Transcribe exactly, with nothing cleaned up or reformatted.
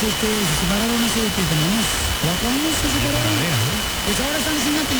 este, se separaron hace que como unos cuatro años se separaron. Pues ahora están haciendo una película.